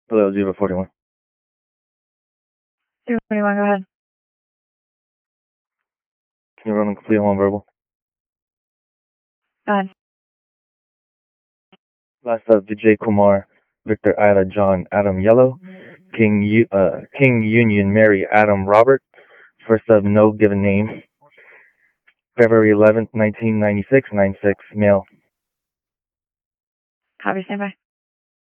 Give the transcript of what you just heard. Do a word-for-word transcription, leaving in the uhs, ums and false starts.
Hello, zero forty-one. zero forty-one, go ahead. Can you run and complete one verbal? Go ahead. Last up, Vijay Kumar, Victor Ida John Adam Yellow, King U, uh, King Union Mary Adam Robert. First up, no given name. February eleventh, nineteen ninety-six, nine six, male. Copy, stand by.